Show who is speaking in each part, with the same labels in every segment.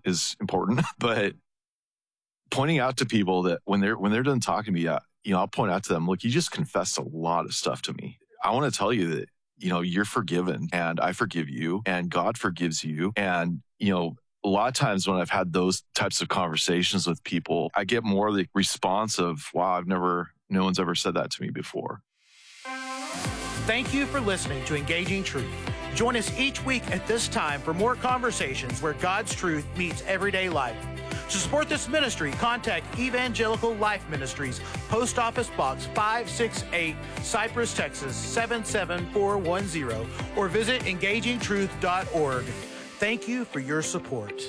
Speaker 1: is important, but pointing out to people that when they're done talking to me, I'll point out to them, look, you just confessed a lot of stuff to me. I want to tell you that, you're forgiven and I forgive you and God forgives you. And, a lot of times when I've had those types of conversations with people, I get more of the response of, wow, no one's ever said that to me before.
Speaker 2: Thank you for listening to Engaging Truth. Join us each week at this time for more conversations where God's truth meets everyday life. To support this ministry, contact Evangelical Life Ministries, Post Office Box 568, Cypress, Texas 77410, or visit engagingtruth.org. Thank you for your support.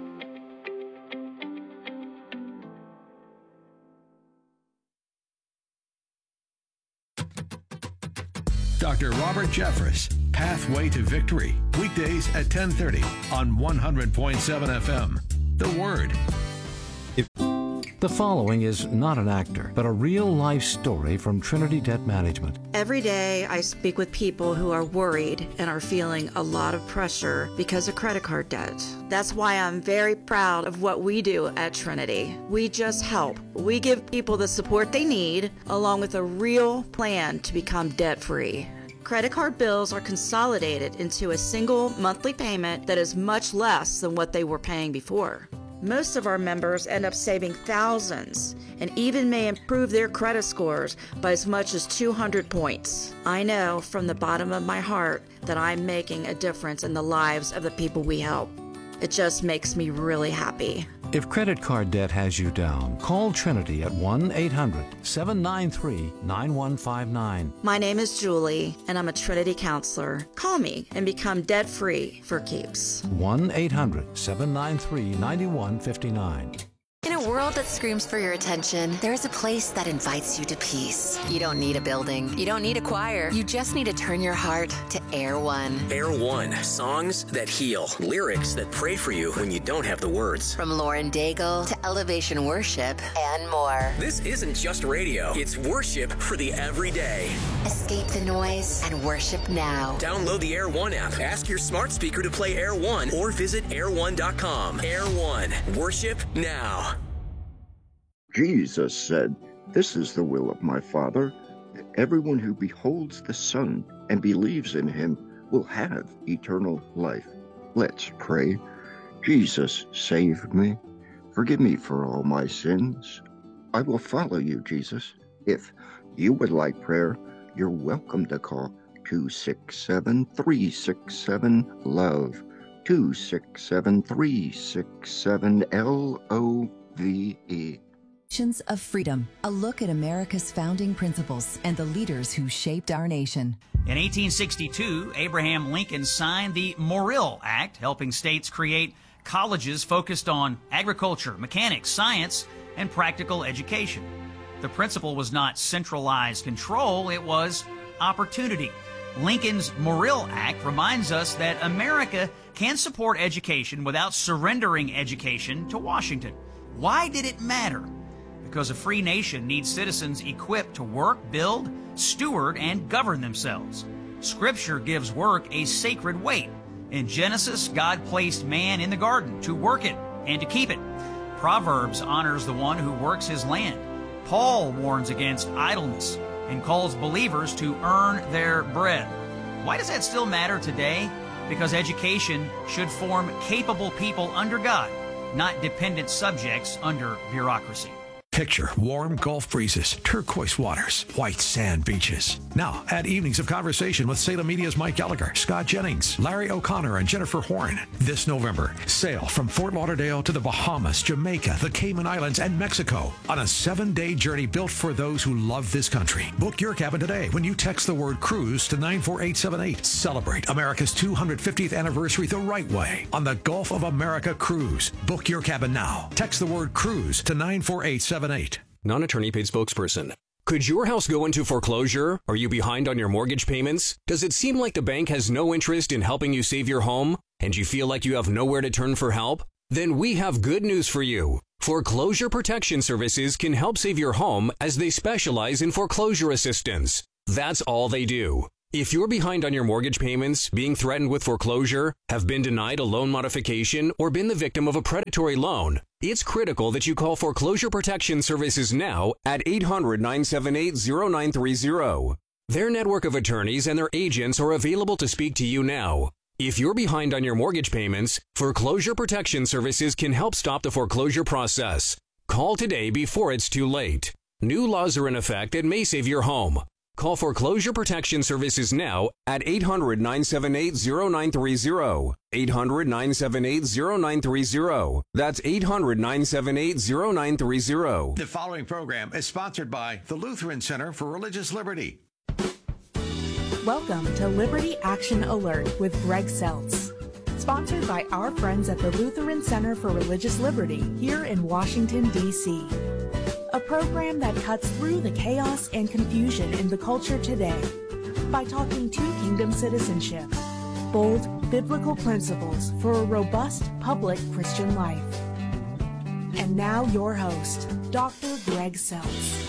Speaker 3: Dr. Robert Jeffress, Pathway to Victory, weekdays at 10:30 on 100.7 FM. The Word.
Speaker 4: The following is not an actor, but a real-life story from Trinity Debt Management.
Speaker 5: Every day I speak with people who are worried and are feeling a lot of pressure because of credit card debt. That's why I'm very proud of what we do at Trinity. We just help. We give people the support they need, along with a real plan to become debt-free. Credit card bills are consolidated into a single monthly payment that is much less than what they were paying before. Most of our members end up saving thousands and even may improve their credit scores by as much as 200 points. I know from the bottom of my heart that I'm making a difference in the lives of the people we help. It just makes me really happy.
Speaker 4: If credit card debt has you down, call Trinity at 1-800-793-9159.
Speaker 5: My name is Julie, and I'm a Trinity counselor. Call me and become debt-free for keeps.
Speaker 4: 1-800-793-9159.
Speaker 6: In a world that screams for your attention, there is a place that invites you to peace. You don't need a building. You don't need a choir. You just need to turn your heart to Air One.
Speaker 7: Air One, songs that heal, lyrics that pray for you when you don't have the words.
Speaker 6: From Lauren Daigle to Elevation Worship and more.
Speaker 7: This isn't just radio. It's worship for the everyday.
Speaker 6: Escape the noise and worship now.
Speaker 7: Download the Air One app. Ask your smart speaker to play Air One or visit air1.com. Air One, worship now.
Speaker 8: Jesus said, "This is the will of my Father, that everyone who beholds the Son and believes in him will have eternal life." Let's pray. Jesus, save me. Forgive me for all my sins. I will follow you, Jesus. If you would like prayer, you're welcome to call 267-367-LOVE, 267-367-LOVE.
Speaker 9: Of Freedom, a look at America's founding principles and the leaders who shaped our nation.
Speaker 10: In 1862, Abraham Lincoln signed the Morrill Act, helping states create colleges focused on agriculture, mechanics, science, and practical education. The principle was not centralized control, it was opportunity. Lincoln's Morrill Act reminds us that America can support education without surrendering education to Washington. Why did it matter? Because a free nation needs citizens equipped to work, build, steward, and govern themselves. Scripture gives work a sacred weight. In Genesis, God placed man in the garden to work it and to keep it. Proverbs honors the one who works his land. Paul warns against idleness and calls believers to earn their bread. Why does that still matter today? Because education should form capable people under God, not dependent subjects under bureaucracy.
Speaker 3: Picture warm Gulf breezes, turquoise waters, white sand beaches. Now, add evenings of conversation with Salem Media's Mike Gallagher, Scott Jennings, Larry O'Connor, and Jennifer Horn. This November, sail from Fort Lauderdale to the Bahamas, Jamaica, the Cayman Islands, and Mexico on a 7-day journey built for those who love this country. Book your cabin today when you text the word cruise to 94878. Celebrate America's 250th anniversary the right way on the Gulf of America Cruise. Book your cabin now. Text the word cruise to 94878.
Speaker 11: Non-attorney paid spokesperson. Could your house go into foreclosure? Are you behind on your mortgage payments? Does it seem like the bank has no interest in helping you save your home? And you feel like you have nowhere to turn for help? Then we have good news for you. Foreclosure Protection Services can help save your home as they specialize in foreclosure assistance. That's all they do. If you're behind on your mortgage payments, being threatened with foreclosure, have been denied a loan modification, or been the victim of a predatory loan, it's critical that you call Foreclosure Protection Services now at 800-978-0930. Their network of attorneys and their agents are available to speak to you now. If you're behind on your mortgage payments, Foreclosure Protection Services can help stop the foreclosure process. Call today before it's too late. New laws are in effect that may save your home. Call Foreclosure Protection Services now at 800-978-0930. 800-978-0930. That's 800-978-0930.
Speaker 3: The following program is sponsored by the Lutheran Center for Religious Liberty.
Speaker 12: Welcome to Liberty Action Alert with Greg Seltz. Sponsored by our friends at the Lutheran Center for Religious Liberty here in Washington, D.C. A program that cuts through the chaos and confusion in the culture today by talking to kingdom citizenship, bold biblical principles for a robust public Christian life. And now your host, Dr. Greg Seltz.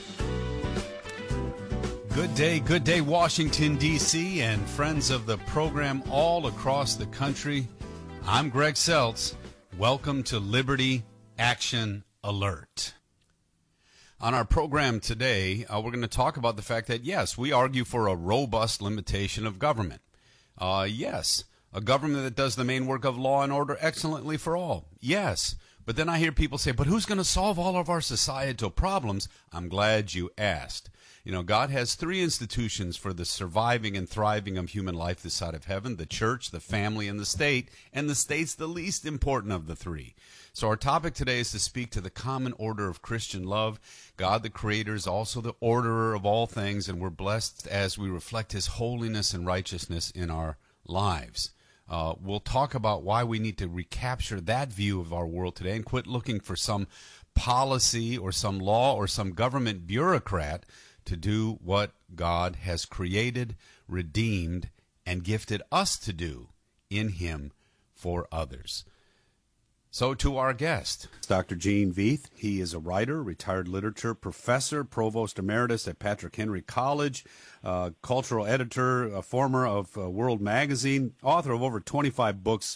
Speaker 13: Good day, Washington, D.C., and friends of the program all across the country. I'm Greg Seltz. Welcome to Liberty Action Alert. On our program today, we're going to talk about the fact that, yes, we argue for a robust limitation of government. Yes, a government that does the main work of law and order excellently for all. Yes, but then I hear people say, but who's going to solve all of our societal problems? I'm glad you asked. You know, God has three institutions for the surviving and thriving of human life this side of heaven: the church, the family, and the state. And the state's the least important of the three. So our topic today is to speak to the common order of Christian love. God, the Creator, is also the orderer of all things, and we're blessed as we reflect His holiness and righteousness in our lives. We'll talk about why we need to recapture that view of our world today and quit looking for some policy or some law or some government bureaucrat to do what God has created, redeemed, and gifted us to do in Him for others. So to our guest, Dr. Gene Veith. He is a writer, retired literature professor, provost emeritus at Patrick Henry College, cultural editor, a former of World Magazine, author of over 25 books.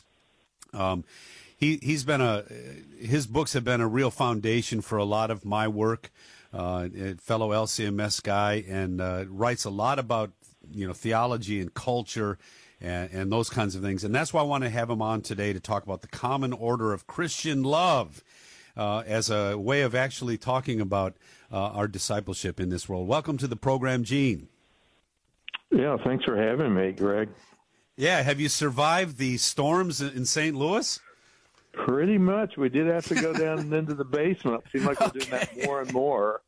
Speaker 13: His books have been a real foundation for a lot of my work. Fellow LCMS guy, and writes a lot about, theology and culture and those kinds of things. And that's why I want to have him on today to talk about the common order of Christian love as a way of actually talking about our discipleship in this world. Welcome to the program, Gene.
Speaker 14: Yeah, thanks for having me, Greg.
Speaker 13: Yeah, have you survived the storms in St. Louis?
Speaker 14: Pretty much. We did have to go down into the basement. Seems like we're doing that more and more.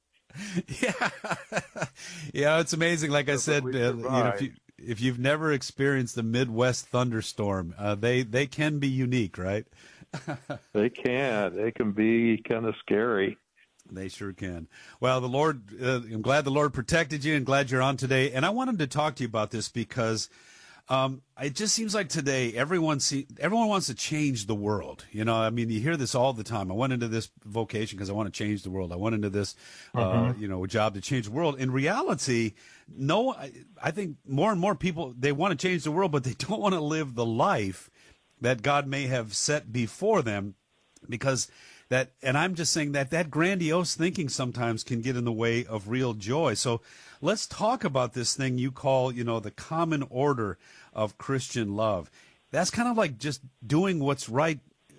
Speaker 13: Yeah, it's amazing. Like I said, if you've never experienced the Midwest thunderstorm, they can be unique, right?
Speaker 14: They can. They can be kind of scary.
Speaker 13: They sure can. Well, the Lord, I'm glad the Lord protected you and glad you're on today. And I wanted to talk to you about this because it just seems like today everyone wants to change the world. You hear this all the time. I went into this vocation because I want to change the world. I went into this, job to change the world. In reality, no, I think more and more people, they want to change the world, but they don't want to live the life that God may have set before them, because and I'm just saying that grandiose thinking sometimes can get in the way of real joy. So let's talk about this thing you call, the common order of Christian love. That's kind of like just doing what's right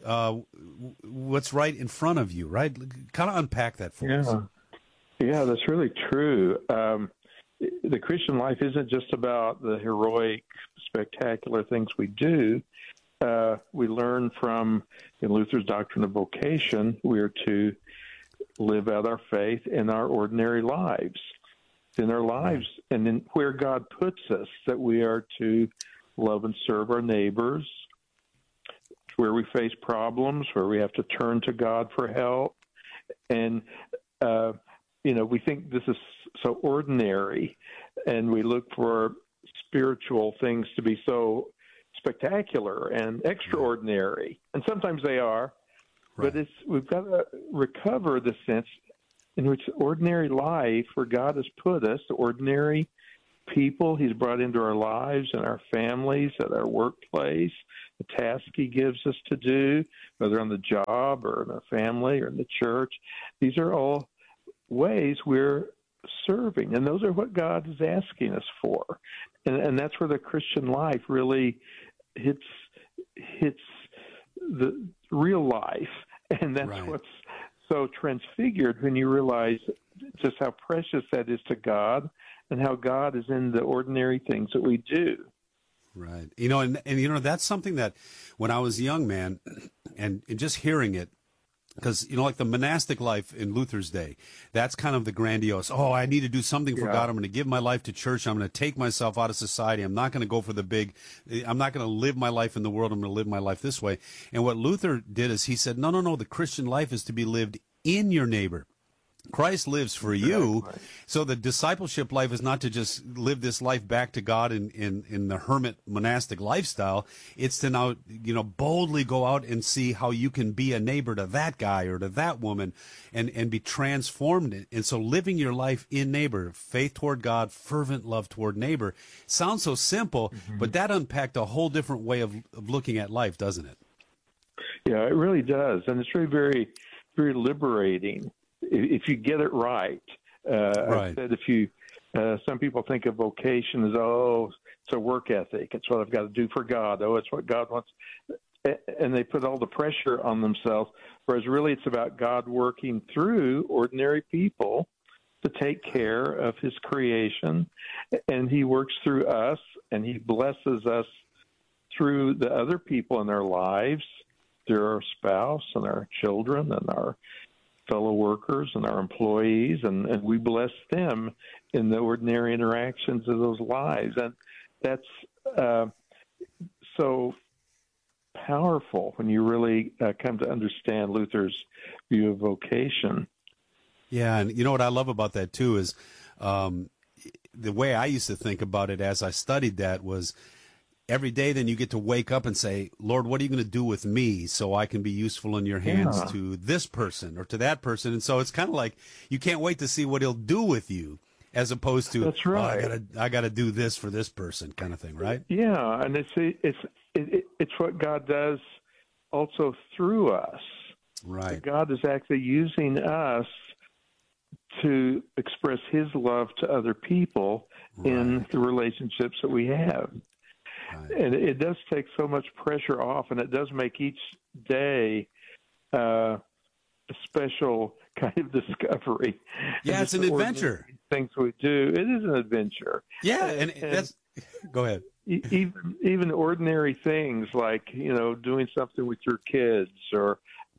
Speaker 13: in front of you, right? Kind of unpack that for us.
Speaker 14: Yeah, that's really true. The Christian life isn't just about the heroic, spectacular things we do. We learn from Luther's doctrine of vocation, we are to live out our faith in our ordinary lives. In our lives and in where God puts us, that we are to love and serve our neighbors, where we face problems, where we have to turn to God for help. And, we think this is so ordinary, and we look for spiritual things to be so spectacular and extraordinary. And sometimes they are, but we've got to recover the sense in which ordinary life, where God has put us, the ordinary people He's brought into our lives and our families, at our workplace, the task He gives us to do, whether on the job or in our family or in the church. These are all ways we're serving, and those are what God is asking us for. And that's where the Christian life really hits the real life. And that's
Speaker 13: right.
Speaker 14: What's so transfigured when you realize just how precious that is to God and how God is in the ordinary things that we do.
Speaker 13: Right. And that's something that when I was young, man, and just hearing it, because, like the monastic life in Luther's day, that's kind of the grandiose, I need to do something for God. I'm going to give my life to church. I'm going to take myself out of society. I'm not going to go for the big, I'm not going to live my life in the world. I'm going to live my life this way. And what Luther did is he said, no, the Christian life is to be lived in your neighbor. Christ lives for you. Right. So the discipleship life is not to just live this life back to God in the hermit monastic lifestyle. It's to now, boldly go out and see how you can be a neighbor to that guy or to that woman and be transformed. And so living your life in neighbor, faith toward God, fervent love toward neighbor, sounds so simple, but that unpacked a whole different way of looking at life, doesn't it?
Speaker 14: Yeah, it really does. And it's really very, very liberating. If you get it right.
Speaker 13: Right.
Speaker 14: I said some people think of vocation as, it's a work ethic. It's what I've got to do for God. It's what God wants. And they put all the pressure on themselves, whereas really it's about God working through ordinary people to take care of His creation. And He works through us, and He blesses us through the other people in our lives, through our spouse and our children and our fellow workers and our employees, and we bless them in the ordinary interactions of those lives. And that's so powerful when you really come to understand Luther's view of vocation.
Speaker 13: Yeah, and what I love about that, too, is the way I used to think about it as I studied that was every day then you get to wake up and say, Lord, what are you going to do with me so I can be useful in your hands to this person or to that person? And so it's kind of like you can't wait to see what He'll do with you as opposed to,
Speaker 14: that's right.
Speaker 13: I got to do this for this person kind of thing, right?
Speaker 14: Yeah, and it's what God does also through us.
Speaker 13: Right.
Speaker 14: God is actually using us to express His love to other people in the relationships that we have. Right. And it does take so much pressure off, and it does make each day a special kind of discovery.
Speaker 13: Yeah, it's an adventure.
Speaker 14: Things we do, it is an adventure.
Speaker 13: Yeah, and that's. Go ahead.
Speaker 14: Even ordinary things like doing something with your kids, or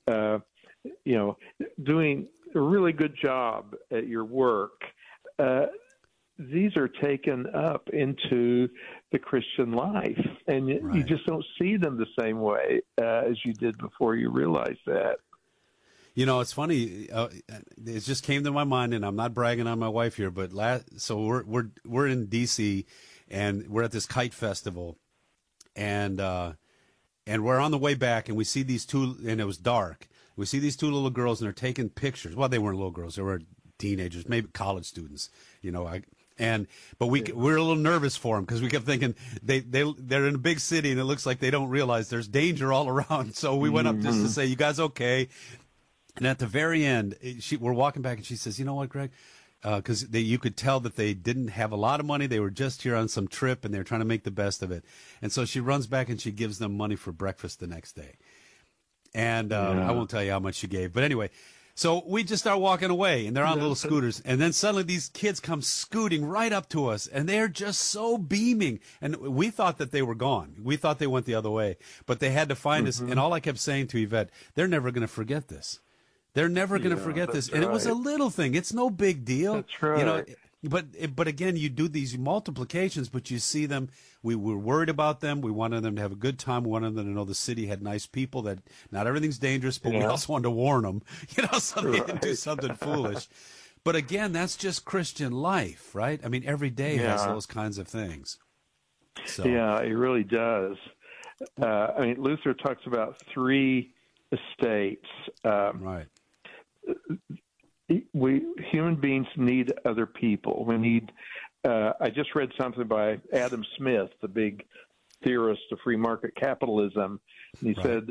Speaker 14: doing a really good job at your work. These are taken up into the Christian life, and you just don't see them the same way as you did before you realized that.
Speaker 13: It's funny. It just came to my mind, and I'm not bragging on my wife here, but so we're in D.C. and we're at this kite festival, and we're on the way back, and we see these two, and it was dark. We see these two little girls, and they're taking pictures. Well, they weren't little girls; they were teenagers, maybe college students. But we're a little nervous for them because we kept thinking they're in a big city and it looks like they don't realize there's danger all around. So we went up just to say, "You guys okay?" And at the very end, we're walking back and she says, "You know what, Greg?" Because you could tell that they didn't have a lot of money. They were just here on some trip and they're trying to make the best of it. And so she runs back and she gives them money for breakfast the next day. And I won't tell you how much she gave, but anyway. So we just start walking away, and they're on little scooters. And then suddenly these kids come scooting right up to us, and they're just so beaming. And we thought that they were gone. We thought they went the other way. But they had to find us. And all I kept saying to Yvette, they're never going to forget this. They're never going to forget this. And it was a little thing. It's no big deal.
Speaker 14: That's right.
Speaker 13: But again, you do these multiplications, but you see them. We were worried about them. We wanted them to have a good time. We wanted them to know the city had nice people, that not everything's dangerous, but we also wanted to warn them, so they didn't do something foolish. But again, that's just Christian life, right? I mean, every day has those kinds of things. So.
Speaker 14: Yeah, it really does. Luther talks about 3 estates.
Speaker 13: Right.
Speaker 14: We human beings need other people. We need I just read something by Adam Smith, the big theorist of free market capitalism. And he said,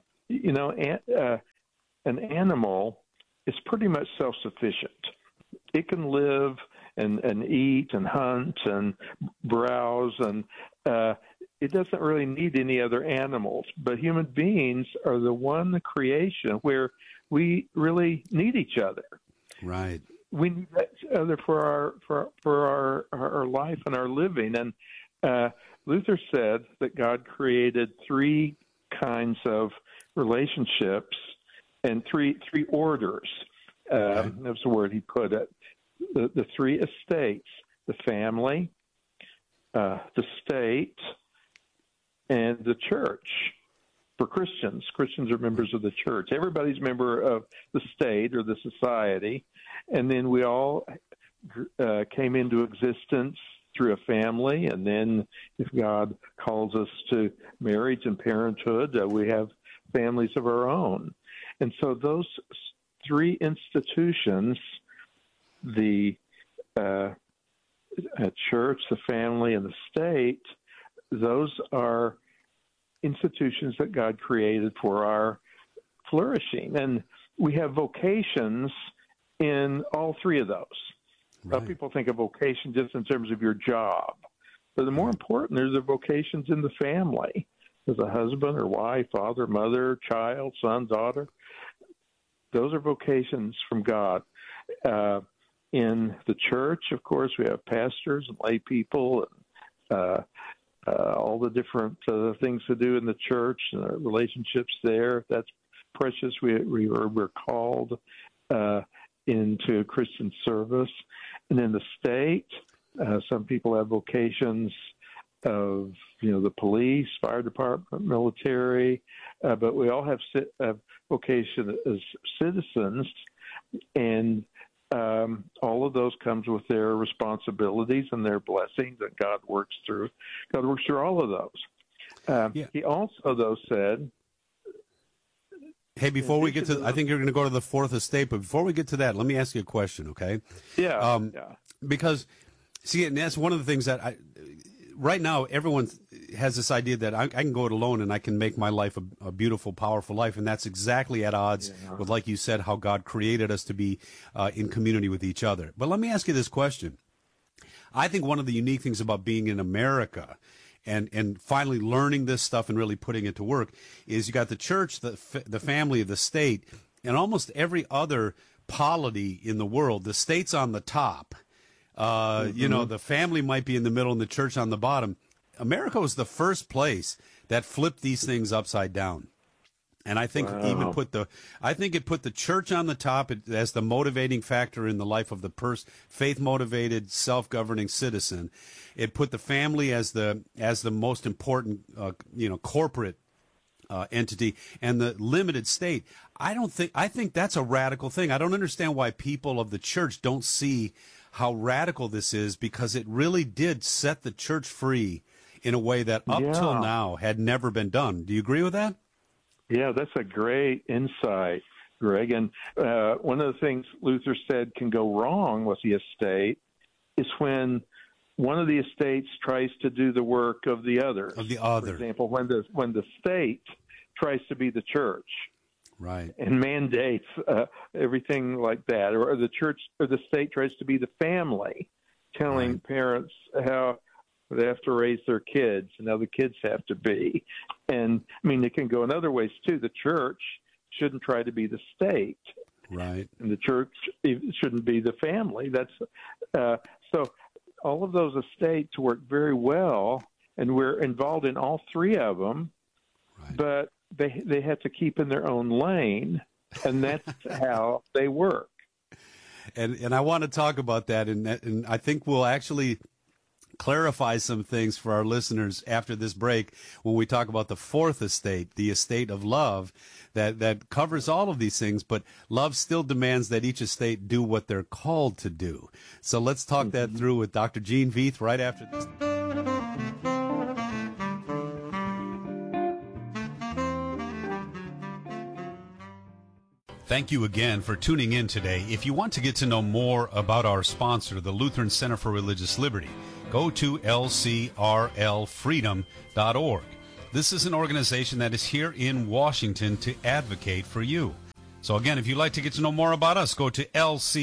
Speaker 14: an animal is pretty much self-sufficient. It can live and eat and hunt and browse, and it doesn't really need any other animals. But human beings are the one creation where we really need each other.
Speaker 13: Right.
Speaker 14: We need each other for our life and our living. And Luther said that God created three kinds of relationships and three orders. That was the word he put it. The three estates: the family, the state, and the church. For Christians are members of the church. Everybody's a member of the state or the society, and then we all came into existence through a family, and then if God calls us to marriage and parenthood, we have families of our own. And so those three institutions, the church, the family, and the state, those are institutions that God created for our flourishing. And we have vocations in all three of those. Right. People think of vocation just in terms of your job. But the more important, there's the vocations in the family. As a husband or wife, father, mother, child, son, daughter. Those are vocations from God. In the church, of course, we have pastors and lay people, and all the different things to do in the church and our relationships there. That's precious. We're called into Christian service. And in the state, some people have vocations of, the police, fire department, military, but we all have vocation as citizens, and all of those comes with their responsibilities and their blessings that God works through. God works through all of those. He also, though, said...
Speaker 13: Hey, before we get to, I think you're going to go to the fourth estate, but before we get to that, let me ask you a question, okay?
Speaker 14: Yeah.
Speaker 13: Because, see, and that's one of the things that right now, everyone has this idea that I can go it alone and I can make my life a beautiful, powerful life, and that's exactly at odds with, like you said, how God created us to be in community with each other. But let me ask you this question. I think one of the unique things about being in America and finally learning this stuff and really putting it to work is you got the church, the family, the state, and almost every other polity in the world. The state's on the top. The family might be in the middle and the church on the bottom. America was the first place that flipped these things upside down. And I think it put the church on the top as the motivating factor in the life of the faith-motivated, self-governing citizen. It put the family as the most important, corporate entity, and the limited state. I think that's a radical thing. I don't understand why people of the church don't see how radical this is, because it really did set the church free in a way that up till now had never been done. Do you agree with that?
Speaker 14: Yeah, that's a great insight, Greg. And one of the things Luther said can go wrong with the estate is when one of the estates tries to do the work of the other. For example, when the state tries to be the church,
Speaker 13: right,
Speaker 14: and mandates everything like that, or the church or the state tries to be the family, telling parents how they have to raise their kids and how the kids have to be. And I mean, it can go in other ways too. The church shouldn't try to be the state,
Speaker 13: right?
Speaker 14: And the church shouldn't be the family. That's so. All of those estates work very well, and we're involved in all three of them. Right. But they have to keep in their own lane, and that's how they work.
Speaker 13: And I want to talk about that, and I think we'll actually clarify some things for our listeners after this break when we talk about the fourth estate, the estate of love, that covers all of these things, but love still demands that each estate do what they're called to do. So let's talk that through with Dr. Gene Veith right after this. Thank you again for tuning in today. If you want to get to know more about our sponsor, the Lutheran Center for Religious Liberty, go to lcrlfreedom.org. This is an organization that is here in Washington to advocate for you. So again, if you'd like to get to know more about us, go to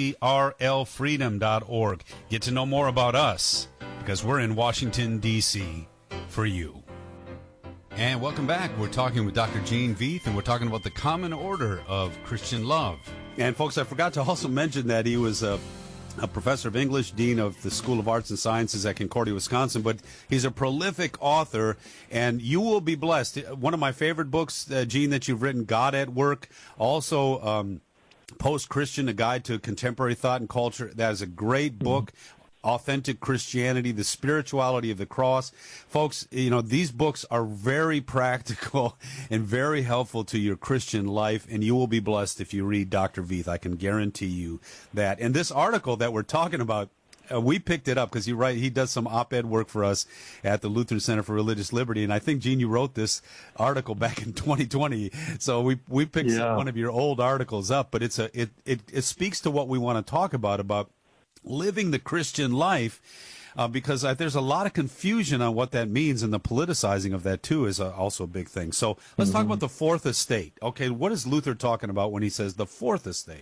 Speaker 13: lcrlfreedom.org. Get to know more about us, because we're in Washington, D.C. for you. And welcome back. We're talking with Dr. Gene Veith, and we're talking about the common order of Christian love. And folks, I forgot to also mention that he was a professor of English, dean of the School of Arts and Sciences at Concordia, Wisconsin, but he's a prolific author, and you will be blessed. One of my favorite books, Gene, that you've written, God at Work, also Post-Christian, A Guide to Contemporary Thought and Culture. That is a great book. Authentic Christianity, the Spirituality of the Cross. Folks, you know, these books are very practical and very helpful to your Christian life, and you will be blessed if you read Dr. Veith. I can guarantee you that. And this article that we're talking about, we picked it up because he does some op-ed work for us at the Lutheran Center for Religious Liberty, and I think, Gene, you wrote this article back in 2020. So we picked one of your old articles up, but it speaks to what we want to talk about living the Christian life, because there's a lot of confusion on what that means, and the politicizing of that, too, is also a big thing. So let's talk about the fourth estate. Okay, what is Luther talking about when he says the fourth estate?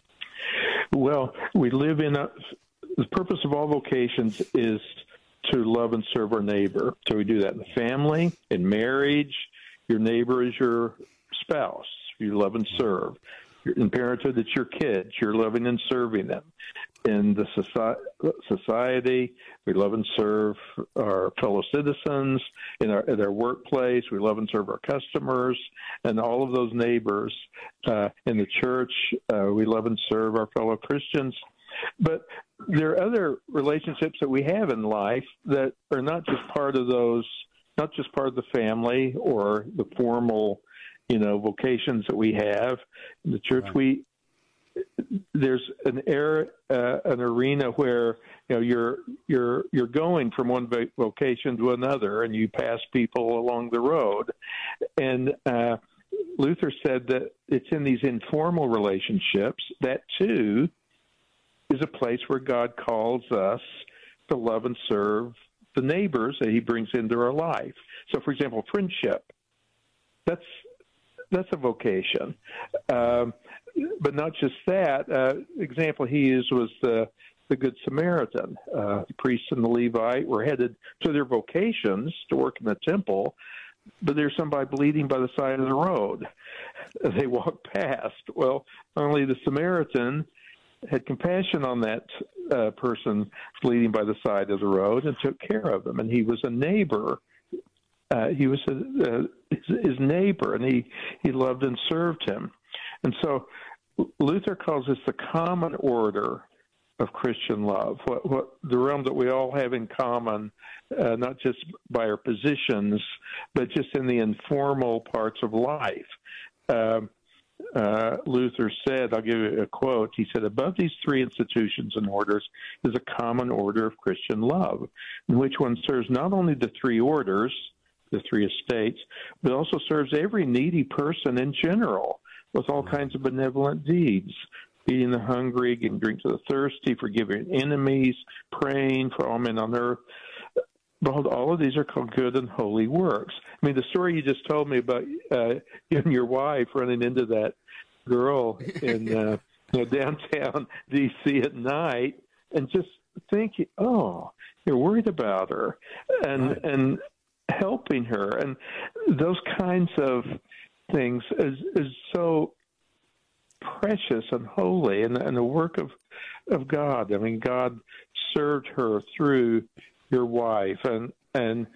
Speaker 14: Well, we live in the purpose of all vocations is to love and serve our neighbor. So we do that in the family, in marriage. Your neighbor is your spouse. You love and serve. In parenthood, it's your kids. You're loving and serving them. In the society, we love and serve our fellow citizens. In our workplace, we love and serve our customers and all of those neighbors. In the church, we love and serve our fellow Christians. But there are other relationships that we have in life that are not just part of those, not just part of the family or the formal, vocations that we have in the church. Right. There's an arena where you're going from one vocation to another, and you pass people along the road. And Luther said that it's in these informal relationships that too is a place where God calls us to love and serve the neighbors that He brings into our life. So, for example, friendship. That's a vocation. But not just that. Example he used was the Good Samaritan. The priest and the Levite were headed to their vocations to work in the temple, but there's somebody bleeding by the side of the road. They walked past. Well, only the Samaritan had compassion on that person bleeding by the side of the road and took care of them, and he was a neighbor. He was his neighbor, and he loved and served him. And so Luther calls this the common order of Christian love, what the realm that we all have in common, not just by our positions, but just in the informal parts of life. Luther said, I'll give you a quote, he said, above these three institutions and orders is a common order of Christian love, in which one serves not only the three orders, the three estates, but also serves every needy person in general with all kinds of benevolent deeds, feeding the hungry, giving drink to the thirsty, forgiving enemies, praying for all men on earth. Behold, all of these are called good and holy works. I mean, the story you just told me about you and your wife running into that girl in downtown D.C. at night, and just thinking, oh, you're worried about her, and helping her, and those kinds of things is so precious and holy, and the work of God. I mean, God served her through your wife, and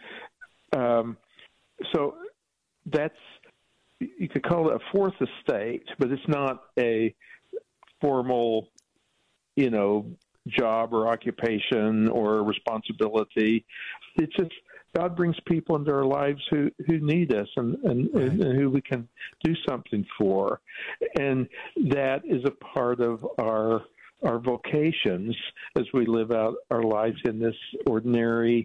Speaker 14: so that's, you could call it a fourth estate, but it's not a formal, job or occupation or responsibility. It's just God brings people into our lives who need us and who we can do something for. And that is a part of our vocations as we live out our lives in this ordinary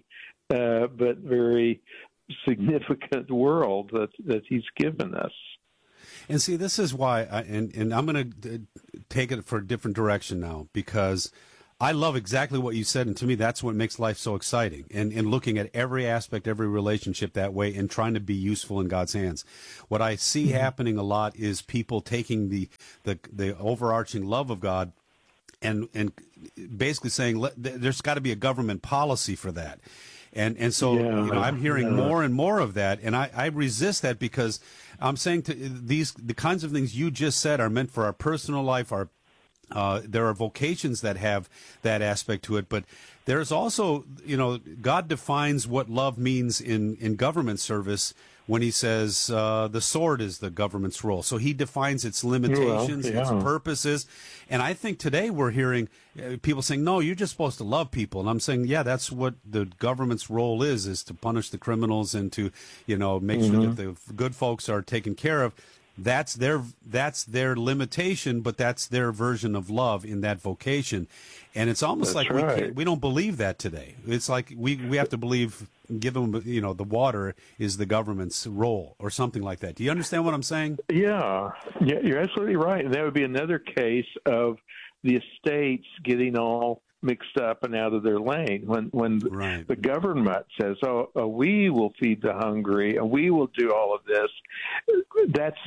Speaker 14: but very significant world that He's given us.
Speaker 13: And see, this is why, and I'm going to take it for a different direction now, because I love exactly what you said, and to me, that's what makes life so exciting. And looking at every aspect, every relationship that way, and trying to be useful in God's hands. What I see happening a lot is people taking the overarching love of God and basically saying there's got to be a government policy for that. And so I'm hearing more and more of that, and I resist that, because I'm saying the kinds of things you just said are meant for our personal life. There are vocations that have that aspect to it, but there's also, God defines what love means in government service when he says the sword is the government's role. So he defines its limitations, its purposes. And I think today we're hearing people saying, no, you're just supposed to love people. And I'm saying, yeah, that's what the government's role is to punish the criminals and to, make sure that the good folks are taken care of. That's their limitation, but that's their version of love in that vocation. And it's almost like we don't believe that today. It's like we have to believe, give them, the water is the government's role or something like that. Do you understand what I'm saying?
Speaker 14: Yeah, you're absolutely right. And that would be another case of the estates getting all mixed up and out of their lane when the government says, oh, we will feed the hungry and we will do all of this. That's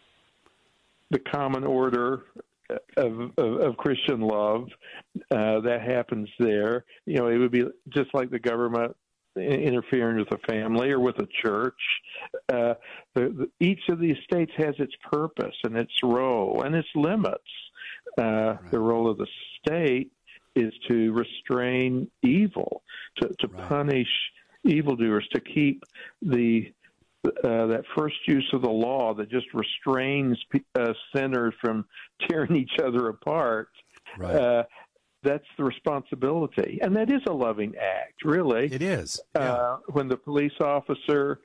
Speaker 14: the common order of Christian love. That happens there. It would be just like the government interfering with a family or with a church. Each of these states has its purpose and its role and its limits. The role of the state is to restrain evil, to punish evildoers, to keep that first use of the law that just restrains sinners from tearing each other apart. That's the responsibility. And that is a loving act, really.
Speaker 13: It is.
Speaker 14: When the police officer,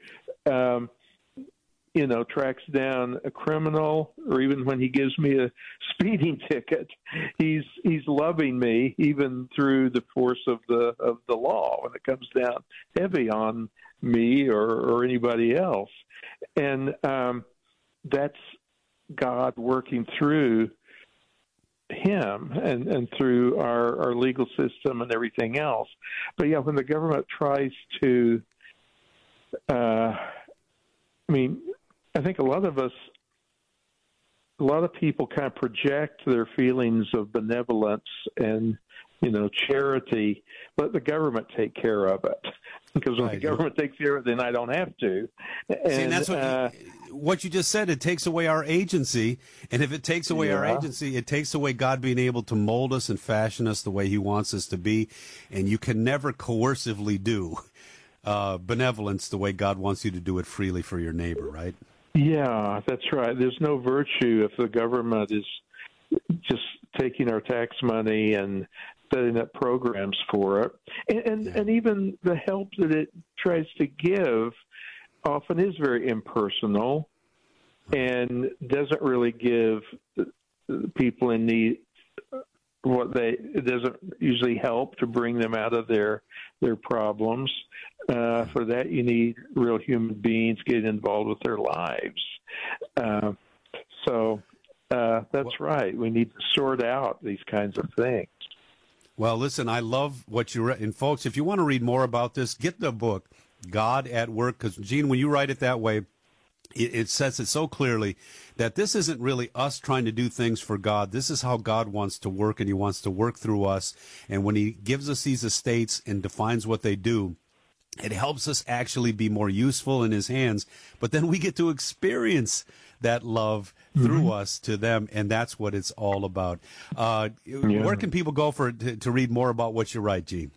Speaker 14: tracks down a criminal, or even when he gives me a speeding ticket, he's loving me even through the force of the law when it comes down heavy on me or anybody else. And that's God working through him and through our legal system and everything else. But yeah, when the government tries to, I think a lot of people kind of project their feelings of benevolence and, charity, let the government take care of it. Because when the government takes care of it, then I don't have to. And
Speaker 13: that's what you just said. It takes away our agency. And if it takes away our agency, it takes away God being able to mold us and fashion us the way he wants us to be. And you can never coercively do benevolence the way God wants you to do it freely for your neighbor, right? Yeah,
Speaker 14: that's right. There's no virtue if the government is just taking our tax money and setting up programs for it. And even the help that it tries to give often is very impersonal and doesn't really give people in need it doesn't usually help to bring them out of their problems. For that, you need real human beings getting involved with their lives. That's right. We need to sort out these kinds of things.
Speaker 13: Well, listen, I love what you read. And folks, if you want to read more about this, get the book, God at Work, because, Gene, when you write it that way, it says it so clearly that this isn't really us trying to do things for God. This is how God wants to work, and he wants to work through us. And when he gives us these estates and defines what they do, it helps us actually be more useful in his hands. But then we get to experience that love through us to them, and that's what it's all about. Where can people go to read more about what you write, Gene?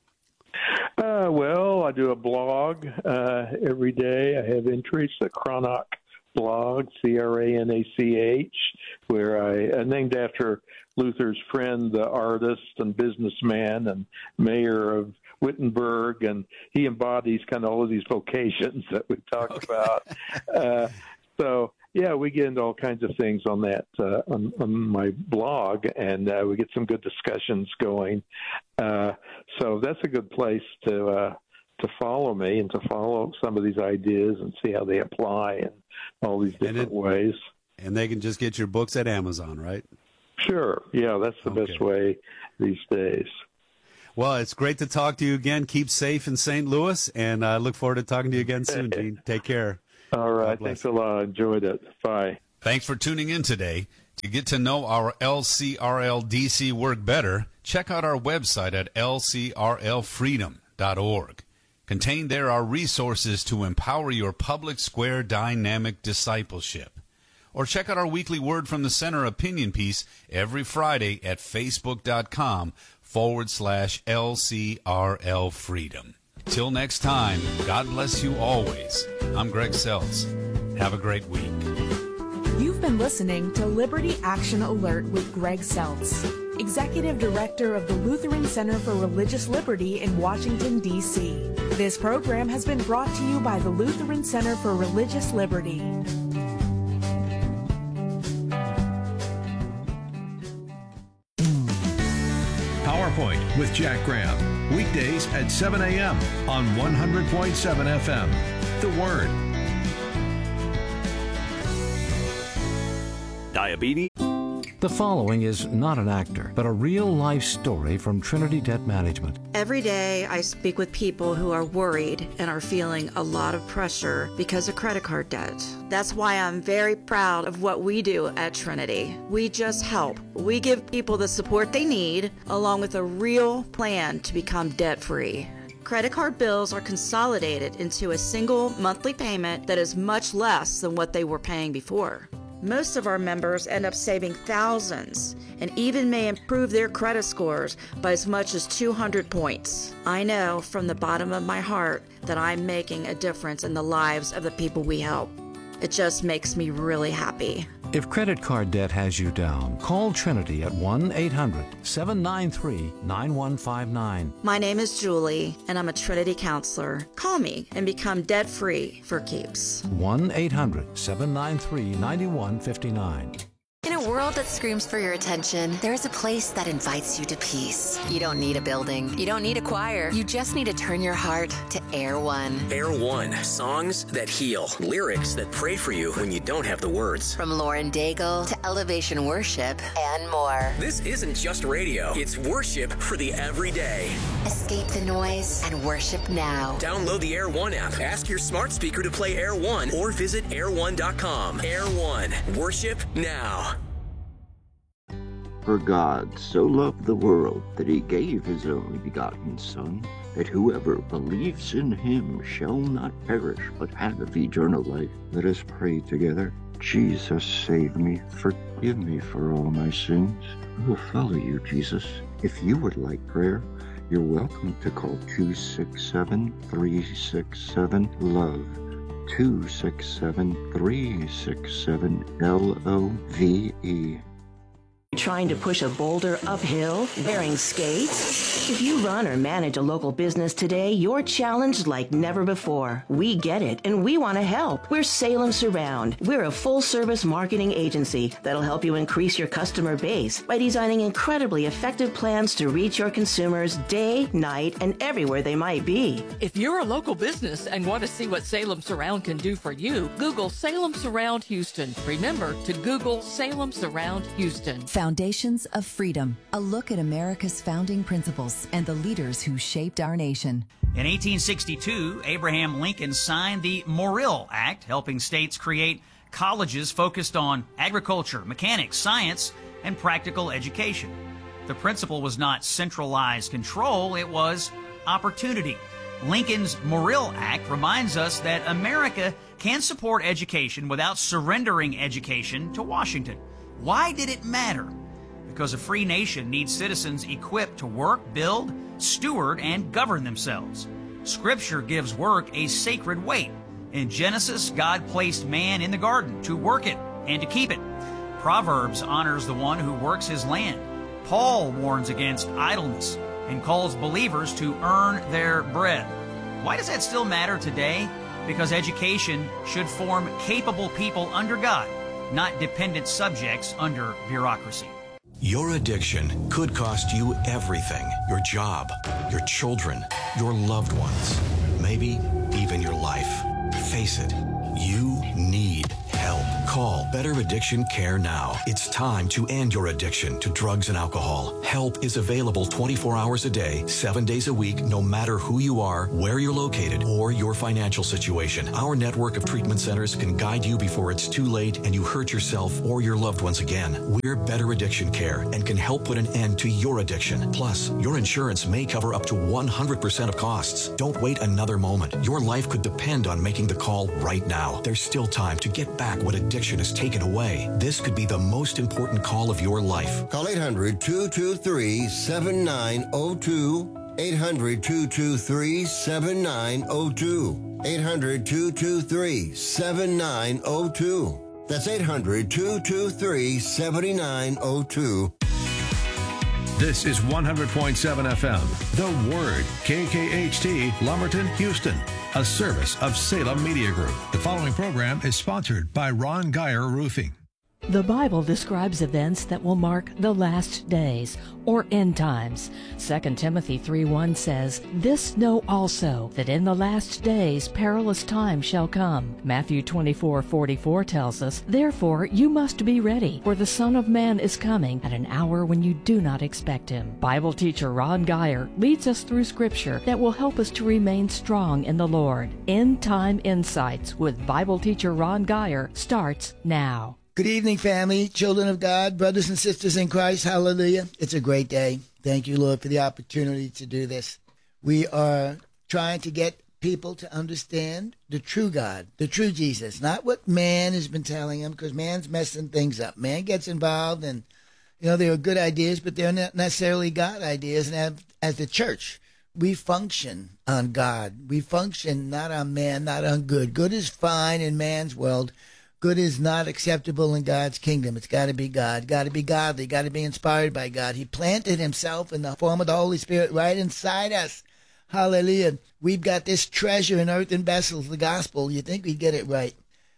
Speaker 14: Well, I do a blog every day. I have entries, the Cranach blog, Cranach, where I named after Luther's friend, the artist and businessman and mayor of Wittenberg, and he embodies kind of all of these vocations that we talk about. So, yeah, we get into all kinds of things on that on my blog, and we get some good discussions going. So that's a good place to follow me and to follow some of these ideas and see how they apply in all these different ways.
Speaker 13: And they can just get your books at Amazon, right?
Speaker 14: Sure. Yeah, that's the best way these days.
Speaker 13: Well, it's great to talk to you again. Keep safe in St. Louis, and I look forward to talking to you again soon, Gene. Take care.
Speaker 14: All right. Thanks a lot. Enjoyed it. Bye.
Speaker 13: Thanks for tuning in today. To get to know our LCRLDC work better, check out our website at lcrlfreedom.org. Contained there are resources to empower your public square dynamic discipleship. Or check out our weekly Word from the Center opinion piece every Friday at facebook.com/LCRL Freedom. Till next time, God bless you always. I'm Greg Seltz. Have a great week.
Speaker 12: You've been listening to Liberty Action Alert with Greg Seltz, Executive Director of the Lutheran Center for Religious Liberty in Washington, D.C. This program has been brought to you by the Lutheran Center for Religious Liberty.
Speaker 3: PowerPoint with Jack Graham. Weekdays at 7 a.m. on 100.7 FM. The Word.
Speaker 4: Diabetes. The following is not an actor, but a real-life story from Trinity Debt Management.
Speaker 5: Every day I speak with people who are worried and are feeling a lot of pressure because of credit card debt. That's why I'm very proud of what we do at Trinity. We just help. We give people the support they need, along with a real plan to become debt-free. Credit card bills are consolidated into a single monthly payment that is much less than what they were paying before. Most of our members end up saving thousands and even may improve their credit scores by as much as 200 points. I know from the bottom of my heart that I'm making a difference in the lives of the people we help. It just makes me really happy.
Speaker 4: If credit card debt has you down, call Trinity at 1-800-793-9159.
Speaker 5: My name is Julie, and I'm a Trinity counselor. Call me and become debt-free for keeps.
Speaker 4: 1-800-793-9159.
Speaker 6: In a world that screams for your attention, there is a place that invites you to peace. You don't need a building. You don't need a choir. You just need to turn your heart to Air One.
Speaker 7: Air One, songs that heal, lyrics that pray for you when you don't have the words.
Speaker 6: From Lauren Daigle to Elevation Worship and more.
Speaker 7: This isn't just radio. It's worship for the everyday.
Speaker 6: Escape the noise and worship now.
Speaker 7: Download the Air One app. Ask your smart speaker to play Air One or visit air1.com. Air One, worship now.
Speaker 8: For God so loved the world that he gave his only begotten Son, that whoever believes in him shall not perish but have eternal life. Let us pray together. Jesus, save me. Forgive me for all my sins. I will follow you, Jesus. If you would like prayer, you're welcome to call 267-367-LOVE. 267-367-LOVE.
Speaker 15: Trying to push a boulder uphill, wearing skates? If you run or manage a local business today, you're challenged like never before. We get it, and we want to help. We're Salem Surround. We're a full-service marketing agency that'll help you increase your customer base by designing incredibly effective plans to reach your consumers day, night, and everywhere they might be.
Speaker 16: If you're a local business and want to see what Salem Surround can do for you, Google Salem Surround Houston. Remember to Google Salem Surround Houston.
Speaker 9: Foundations of Freedom, a look at America's founding principles and the leaders who shaped our nation.
Speaker 10: In 1862, Abraham Lincoln signed the Morrill Act, helping states create colleges focused on agriculture, mechanics, science, and practical education. The principle was not centralized control, it was opportunity. Lincoln's Morrill Act reminds us that America can support education without surrendering education to Washington. Why did it matter? Because a free nation needs citizens equipped to work, build, steward, and govern themselves. Scripture gives work a sacred weight. In Genesis, God placed man in the garden to work it and to keep it. Proverbs honors the one who works his land. Paul warns against idleness and calls believers to earn their bread. Why does that still matter today? Because education should form capable people under God, not dependent subjects under bureaucracy.
Speaker 3: Your addiction could cost you everything. Your job, your children, your loved ones, maybe even your life. Face it, you need help. Call Better Addiction Care now. It's time to end your addiction to drugs and alcohol. Help is available 24 hours a day, 7 days a week, no matter who you are, where you're located, or your financial situation. Our network of treatment centers can guide you before it's too late and you hurt yourself or your loved ones again. We're Better Addiction Care and can help put an end to your addiction. Plus, your insurance may cover up to 100% of costs. Don't wait another moment. Your life could depend on making the call right now. There's still time to get back what addiction has taken away. This could be the most important call of your life.
Speaker 17: Call 800-223-7902. 800-223-7902. 800-223-7902. That's 800-223-7902.
Speaker 3: This is 100.7 FM, The Word, KKHT, Lumberton, Houston, a service of Salem Media Group. The following program is sponsored by Ron Geyer Roofing.
Speaker 16: The Bible describes events that will mark the last days, or end times. 2 Timothy 3:1 says, "This know also, that in the last days perilous times shall come." Matthew 24:44 tells us, "Therefore you must be ready, for the Son of Man is coming at an hour when you do not expect him." Bible teacher Ron Geyer leads us through Scripture that will help us to remain strong in the Lord. End Time Insights with Bible teacher Ron Geyer starts now.
Speaker 18: Good evening, family, children of God, brothers and sisters in Christ. Hallelujah. It's a great day. Thank you, Lord, for the opportunity to do this. We are trying to get people to understand the true God, the true Jesus, not what man has been telling them, because man's messing things up. Man gets involved, and, there are good ideas, but they're not necessarily God ideas. And as the church, we function on God. We function not on man, not on good. Good is fine in man's world. Good is not acceptable in God's kingdom. It's got to be God, got to be godly, got to be inspired by God. He planted himself in the form of the Holy Spirit right inside us. Hallelujah. We've got this treasure in earthen vessels, the gospel. You'd think we'd get it right.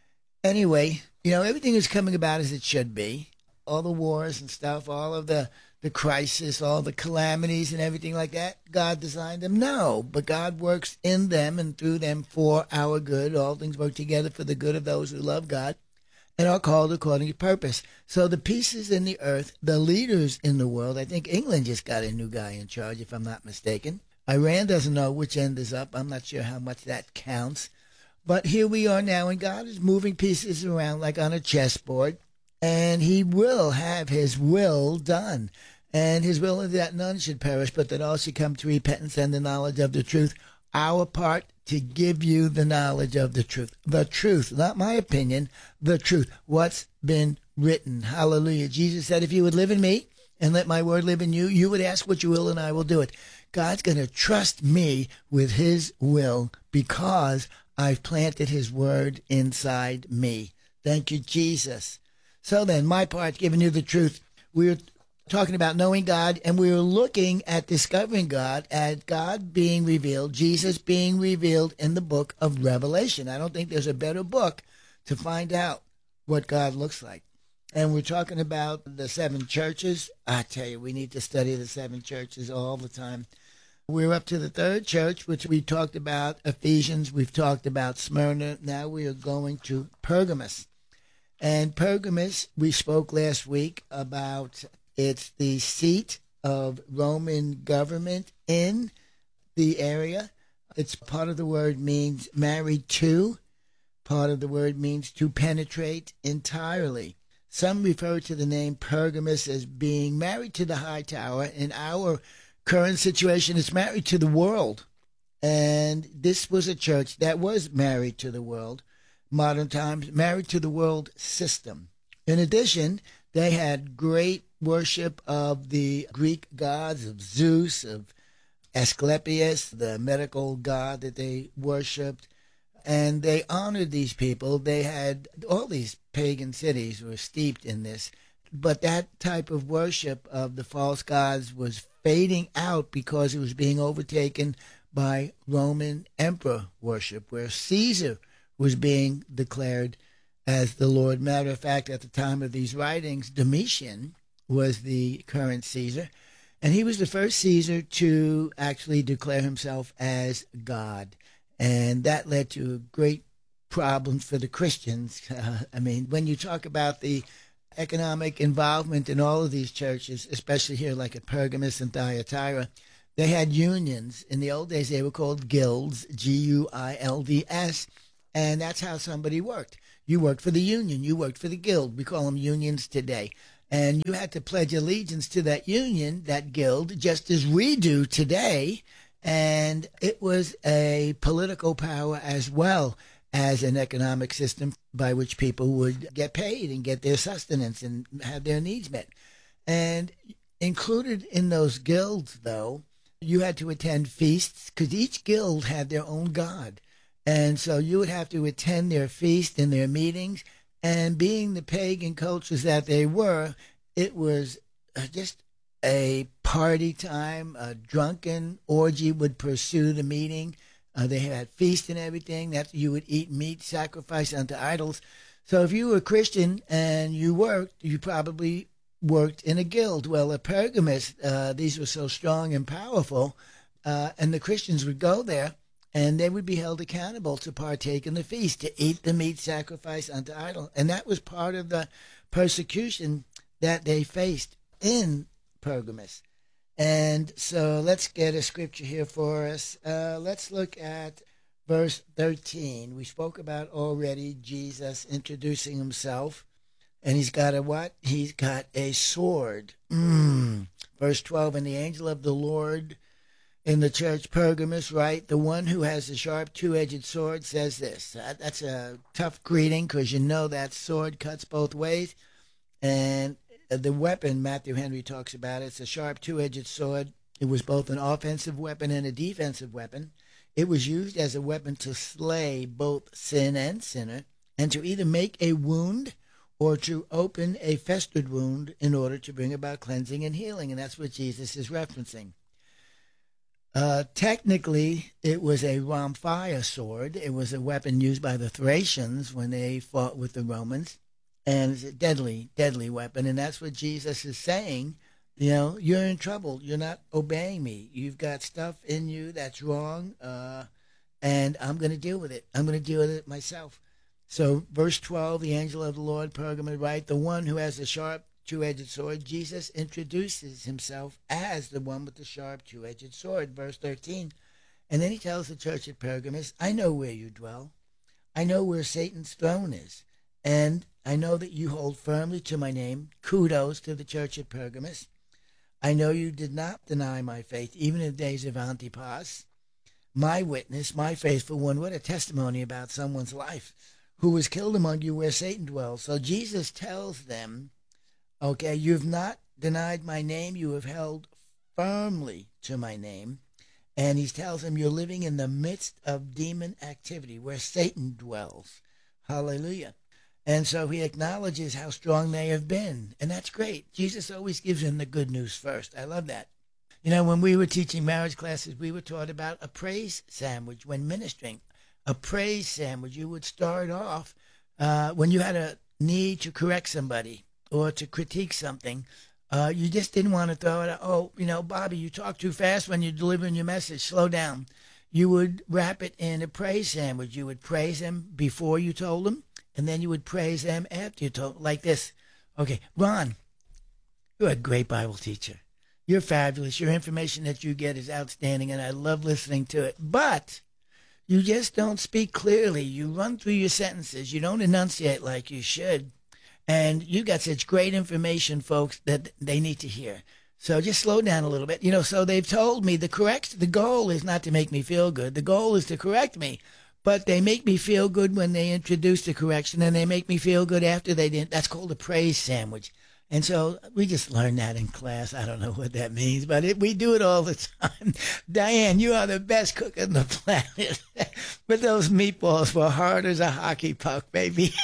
Speaker 18: Anyway, everything is coming about as it should be. All the wars and stuff, all of the crisis, all the calamities and everything like that, God designed them? No, but God works in them and through them for our good. All things work together for the good of those who love God and are called according to purpose. So the pieces in the earth, the leaders in the world, I think England just got a new guy in charge, if I'm not mistaken. Iran doesn't know which end is up. I'm not sure how much that counts. But here we are now, and God is moving pieces around like on a chessboard, and he will have his will done. And his will is that none should perish, but that all should come to repentance and the knowledge of the truth. Our part, to give you the knowledge of the truth. The truth, not my opinion, the truth. What's been written. Hallelujah. Jesus said, if you would live in me and let my word live in you, you would ask what you will and I will do it. God's going to trust me with his will because I've planted his word inside me. Thank you, Jesus. So then, my part, giving you the truth. We're talking about knowing God, and we're looking at discovering God, at God being revealed, Jesus being revealed in the book of Revelation. I don't think there's a better book to find out what God looks like. And we're talking about the 7 churches. I tell you, we need to study the 7 churches all the time. We're up to the 3rd church, which we talked about Ephesians. We've talked about Smyrna. Now we are going to Pergamos. And Pergamos, we spoke last week about it's the seat of Roman government in the area. It's part of the word means married to. Part of the word means to penetrate entirely. Some refer to the name Pergamos as being married to the high tower. In our current situation, it's married to the world. And this was a church that was married to the world. Modern times, married to the world system. In addition, they had great worship of the Greek gods, of Zeus, of Asclepius, the medical god that they worshipped, and they honored these people. They had all these pagan cities were steeped in this, but that type of worship of the false gods was fading out because it was being overtaken by Roman emperor worship, where Caesar was being declared as the Lord. Matter of fact, at the time of these writings, Domitian was the current Caesar, and he was the first Caesar to actually declare himself as God. And that led to a great problems for the Christians. I mean, when you talk about the economic involvement in all of these churches, especially here like at Pergamos and Thyatira, they had unions. In the old days, they were called guilds, Guilds, and that's how somebody worked. You worked for the union. You worked for the guild. We call them unions today. And you had to pledge allegiance to that union, that guild, just as we do today. And it was a political power as well as an economic system by which people would get paid and get their sustenance and have their needs met. And included in those guilds, though, you had to attend feasts because each guild had their own god. And so you would have to attend their feast and their meetings. And being the pagan cultures that they were, it was just a party time. A drunken orgy would pursue the meeting. They had feast and everything. That you would eat meat sacrificed unto idols. So if you were a Christian and you worked, you probably worked in a guild. Well, at Pergamos, these were so strong and powerful, and the Christians would go there, and they would be held accountable to partake in the feast, to eat the meat sacrificed unto idol. And that was part of the persecution that they faced in Pergamos. And so let's get a scripture here for us. Let's look at verse 13. We spoke about already Jesus introducing himself. And he's got a what? He's got a sword. Verse 12, and the angel of the Lord in the church Pergamos, right? The one who has the sharp two-edged sword says this. That's a tough greeting because you know that sword cuts both ways. And the weapon, Matthew Henry talks about it, it's a sharp two-edged sword. It was both an offensive weapon and a defensive weapon. It was used as a weapon to slay both sin and sinner, and to either make a wound or to open a festered wound in order to bring about cleansing and healing. And that's what Jesus is referencing. Technically, it was a rhomphaia sword. It was a weapon used by the Thracians when they fought with the Romans. And it's a deadly, deadly weapon. And that's what Jesus is saying. You know, you're in trouble. You're not obeying me. You've got stuff in you that's wrong, and I'm going to deal with it. I'm going to deal with it myself. So verse 12, the angel of the Lord, Pergamos, right, the one who has the sharp two-edged sword, Jesus introduces himself as the one with the sharp two-edged sword. Verse 13, and then he tells the church at Pergamos, I know where you dwell. I know where Satan's throne is, and I know that you hold firmly to my name. Kudos to the church at Pergamos. I know you did not deny my faith, even in the days of Antipas, my witness, my faithful one. What a testimony about someone's life, who was killed among you where Satan dwells. So Jesus tells them, okay, you've not denied my name. You have held firmly to my name. And he tells them you're living in the midst of demon activity where Satan dwells. Hallelujah. And so he acknowledges how strong they have been. And that's great. Jesus always gives them the good news first. I love that. You know, when we were teaching marriage classes, we were taught about a praise sandwich when ministering. A praise sandwich. You would start off when you had a need to correct somebody or to critique something. You just didn't want to throw it out. Oh, you know, Bobby, you talk too fast when you're delivering your message. Slow down. You would wrap it in a praise sandwich. You would praise him before you told him, and then you would praise them after you told, like this. Okay, Ron, you're a great Bible teacher. You're fabulous. Your information that you get is outstanding, and I love listening to it. But you just don't speak clearly. You run through your sentences. You don't enunciate like you should. And you got such great information, folks, that they need to hear. So just slow down a little bit. You know, so they've told me the goal is not to make me feel good. The goal is to correct me. But they make me feel good when they introduce the correction, and they make me feel good after they didn't. That's called a praise sandwich. And so we just learned that in class. I don't know what that means, but we do it all the time. Diane, you are the best cook on the planet. But those meatballs were hard as a hockey puck, baby.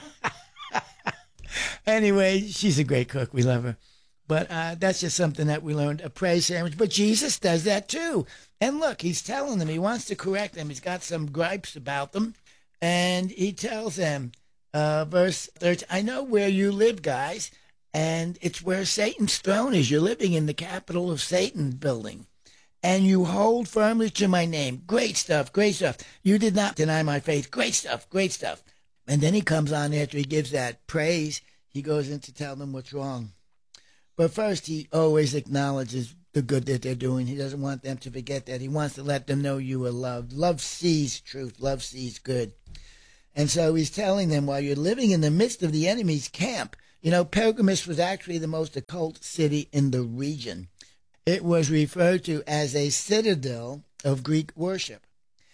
Speaker 18: Anyway, she's a great cook. We love her. But that's just something that we learned, a praise sandwich. But Jesus does that too. And look, he's telling them, he wants to correct them. He's got some gripes about them. And he tells them, verse 13, I know where you live, guys, and it's where Satan's throne is. You're living in the capital of Satan building. and you hold firmly to my name. Great stuff, great stuff. You did not deny my faith. Great stuff, great stuff. And then he comes on after he gives that praise. He goes in to tell them what's wrong. But first, he always acknowledges the good that they're doing. He doesn't want them to forget that. He wants to let them know you are loved. Love sees truth. Love sees good. And so he's telling them, while you're living in the midst of the enemy's camp, you know, Pergamus was actually the most occult city in the region. It was referred to as a citadel of Greek worship.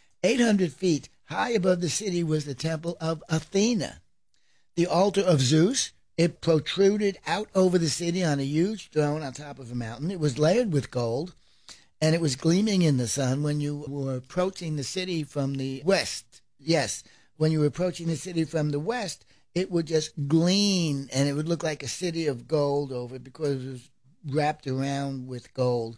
Speaker 18: 800 feet high above the city was the temple of Athena. The altar of Zeus, it protruded out over the city on a huge throne on top of a mountain. It was layered with gold, and it was gleaming in the sun when you were approaching the city from the west. Yes, when you were approaching the city from the west, it would just gleam, and it would look like a city of gold over it because it was wrapped around with gold.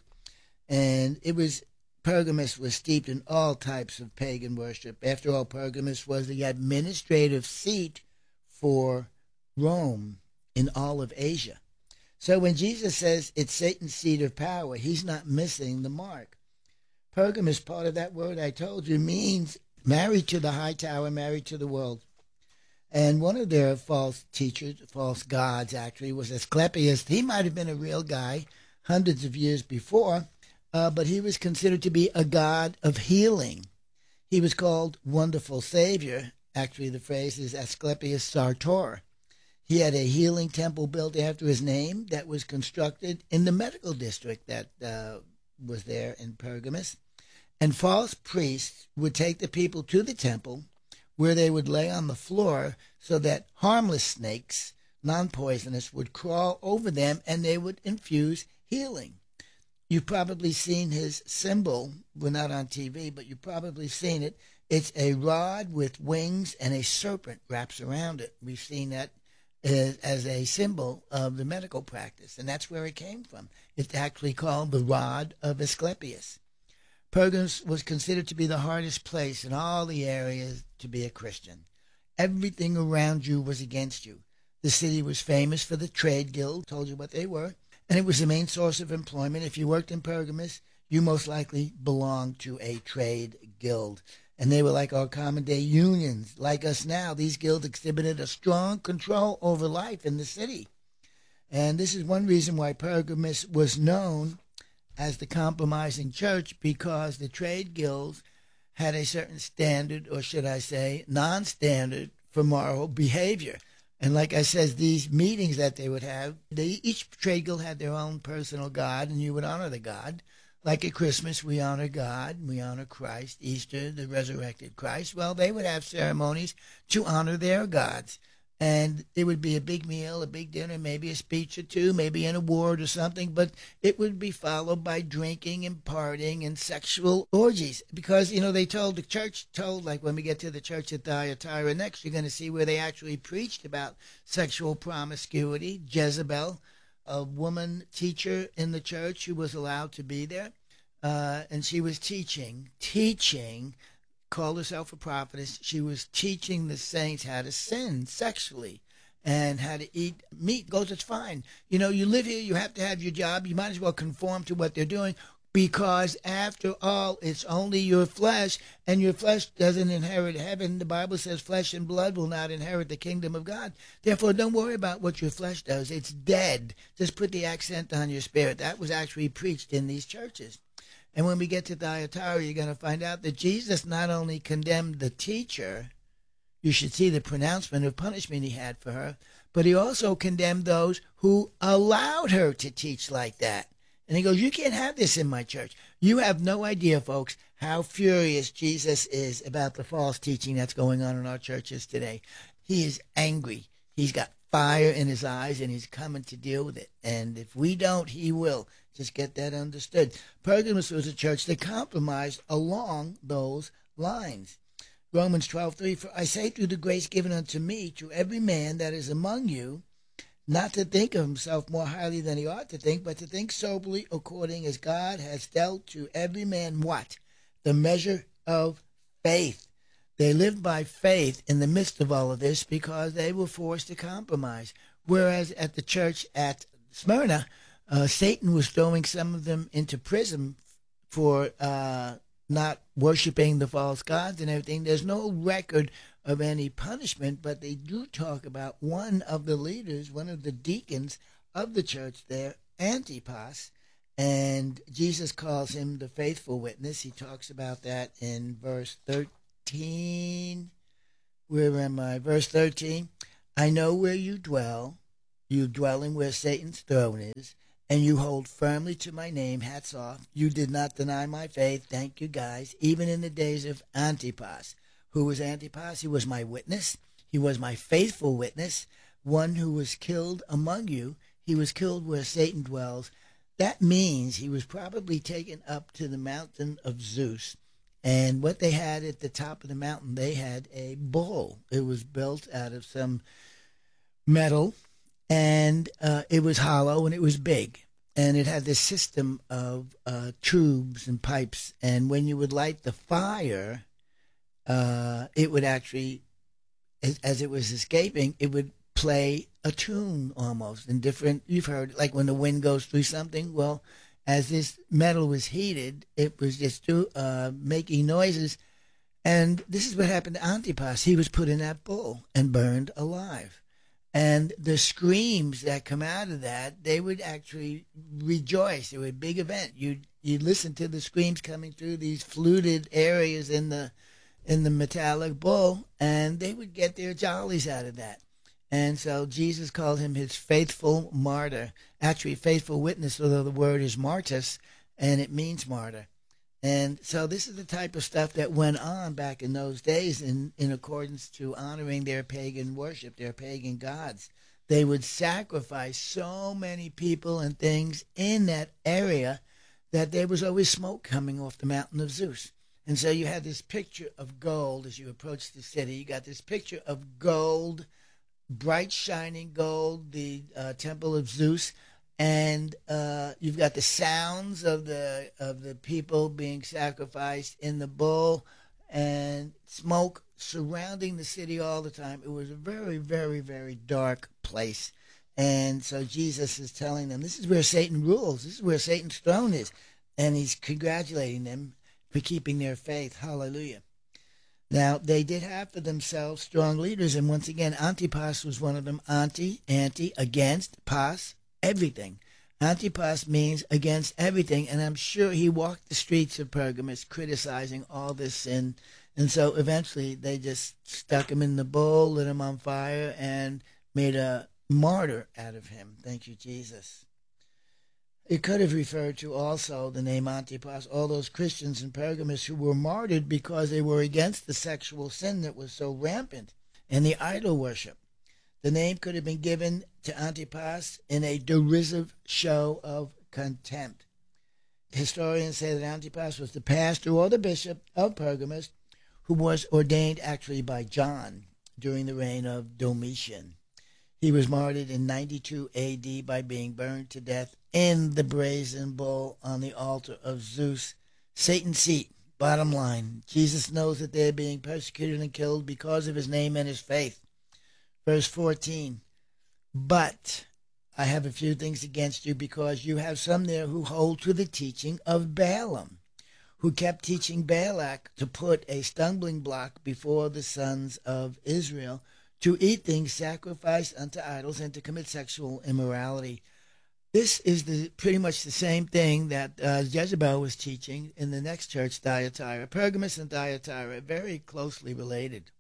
Speaker 18: And it was, Pergamus was steeped in all types of pagan worship. After all, Pergamus was the administrative seat for Rome in all of Asia. So when Jesus says it's Satan's seat of power, he's not missing the mark. Pergamus, part of that word I told you, means married to the high tower, married to the world. And one of their false teachers, false gods actually, was Asclepius. He might have been a real guy hundreds of years before, but he was considered to be a god of healing. He was called Wonderful Savior. Actually, the phrase is Asclepius Sartor. He had a healing temple built after his name that was constructed in the medical district that was there in Pergamus. And false priests would take the people to the temple where they would lay on the floor so that harmless snakes, non-poisonous, would crawl over them and they would infuse healing. You've probably seen his symbol. We're not on TV, but you've probably seen it. It's a rod with wings and a serpent wraps around it. We've seen that as a symbol of the medical practice, and that's where it came from. It's actually called the rod of Asclepius. Pergamus was considered to be the hardest place in all the areas to be a Christian. Everything around you was against you. The city was famous for the trade guild, told you what they were, and it was the main source of employment. If you worked in Pergamus, you most likely belonged to a trade guild. And they were like our common-day unions. Like us now, these guilds exhibited a strong control over life in the city. And this is one reason why Pergamus was known as the compromising church, because the trade guilds had a certain standard, or should I say, non-standard for moral behavior. And like I said, these meetings that they would have, each trade guild had their own personal god, and you would honor the god. Like at Christmas, we honor God, we honor Christ. Easter, the resurrected Christ. Well, they would have ceremonies to honor their gods. And it would be a big meal, a big dinner, maybe a speech or two, maybe an award or something, but it would be followed by drinking and partying and sexual orgies. Because, you know, the church told, like when we get to the church at Thyatira next, you're going to see where they actually preached about sexual promiscuity. Jezebel, a woman teacher in the church who was allowed to be there, and she was teaching, called herself a prophetess. She was teaching the saints how to sin sexually and how to eat meat. Goes, it's fine. You know, you live here, you have to have your job. You might as well conform to what they're doing, because after all, it's only your flesh, and your flesh doesn't inherit heaven. The Bible says flesh and blood will not inherit the kingdom of God. Therefore, don't worry about what your flesh does. It's dead. Just put the accent on your spirit. That was actually preached in these churches. And when we get to Thyatira, you're going to find out that Jesus not only condemned the teacher, you should see the pronouncement of punishment he had for her, but he also condemned those who allowed her to teach like that. And he goes, you can't have this in my church. You have no idea, folks, how furious Jesus is about the false teaching that's going on in our churches today. He is angry. He's got fire in his eyes, and he's coming to deal with it. And if we don't, he will. Just get that understood. Pergamus was a church that compromised along those lines. Romans 12:3, for I say through the grace given unto me, to every man that is among you, not to think of himself more highly than he ought to think, but to think soberly according as God has dealt to every man what? The measure of faith. They lived by faith in the midst of all of this because they were forced to compromise. Whereas at the church at Smyrna, Satan was throwing some of them into prison for not worshiping the false gods and everything. There's no record of any punishment, but they do talk about one of the leaders, one of the deacons of the church there, Antipas, and Jesus calls him the faithful witness. He talks about that in verse 13. Where am I? Verse 13. I know where you dwell, you dwelling where Satan's throne is, and you hold firmly to my name. Hats off. You did not deny my faith. Thank you, guys. Even in the days of Antipas. Who was Antipas? He was my witness. He was my faithful witness, one who was killed among you. He was killed where Satan dwells. That means he was probably taken up to the mountain of Zeus. And what they had at the top of the mountain, they had a bull. It was built out of some metal, and it was hollow, and it was big. And it had this system of tubes and pipes. And when you would light the fire, it would actually, as it was escaping, it would play a tune almost in different, you've heard, like when the wind goes through something. Well, as this metal was heated, it was just making noises. And this is what happened to Antipas. He was put in that bull and burned alive. And the screams that come out of that, they would actually rejoice. It was a big event. You'd listen to the screams coming through these fluted areas in the metallic bull, and they would get their jollies out of that. And so Jesus called him his faithful martyr, actually faithful witness, although the word is martyrs, and it means martyr. And so this is the type of stuff that went on back in those days in accordance to honoring their pagan worship, their pagan gods. They would sacrifice so many people and things in that area that there was always smoke coming off the mountain of Zeus. And so you had this picture of gold as you approach the city. You got this picture of gold, bright shining gold, the temple of Zeus, and you've got the sounds of the people being sacrificed in the bull, and smoke surrounding the city all the time. It was a very, very, very dark place. And so Jesus is telling them, this is where Satan rules. This is where Satan's throne is. And he's congratulating them for keeping their faith. Hallelujah. Now, they did have for themselves strong leaders, and once again, Antipas was one of them. Anti, against, pas, everything. Antipas means against everything, and I'm sure he walked the streets of Pergamus criticizing all this sin, and so eventually they just stuck him in the bull, lit him on fire, and made a martyr out of him. Thank you, Jesus. It could have referred to also the name Antipas, all those Christians in Pergamus who were martyred because they were against the sexual sin that was so rampant and the idol worship. The name could have been given to Antipas in a derisive show of contempt. Historians say that Antipas was the pastor or the bishop of Pergamus who was ordained actually by John during the reign of Domitian. He was martyred in 92 AD by being burned to death in the brazen bull on the altar of Zeus, Satan's seat. Bottom line, Jesus knows that they're being persecuted and killed because of his name and his faith. Verse 14, but I have a few things against you because you have some there who hold to the teaching of Balaam, who kept teaching Balak to put a stumbling block before the sons of Israel, to eat things sacrificed unto idols and to commit sexual immorality. This is pretty much the same thing that Jezebel was teaching in the next church, Thyatira. Pergamus and Thyatira, very closely related.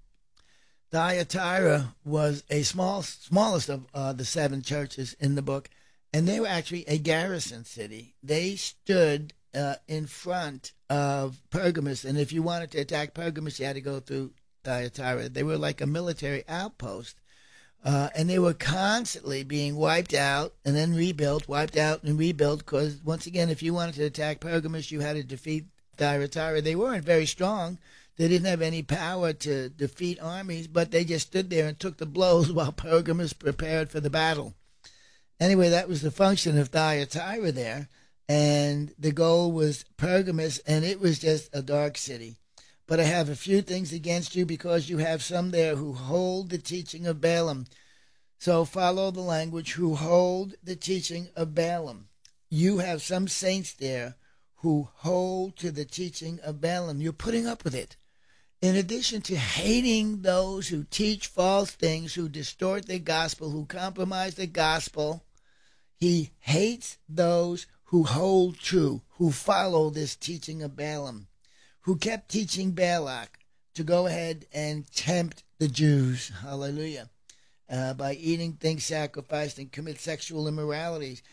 Speaker 18: Thyatira was a smallest of the 7 churches in the book, and they were actually a garrison city. They stood in front of Pergamus, and if you wanted to attack Pergamus, you had to go through Thyatira. They were like a military outpost, and they were constantly being wiped out and then rebuilt, wiped out and rebuilt, because once again, if you wanted to attack Pergamus, you had to defeat Thyatira. They weren't very strong. They didn't have any power to defeat armies, but they just stood there and took the blows while Pergamus prepared for the battle. Anyway, that was the function of Thyatira there, and the goal was Pergamus, and it was just a dark city. But I have a few things against you because you have some there who hold the teaching of Balaam. So follow the language, who hold the teaching of Balaam. You have some saints there who hold to the teaching of Balaam. You're putting up with it. In addition to hating those who teach false things, who distort the gospel, who compromise the gospel, he hates those who hold true, who follow this teaching of Balaam, who kept teaching Balak to go ahead and tempt the Jews, hallelujah, by eating things sacrificed and commit sexual immoralities.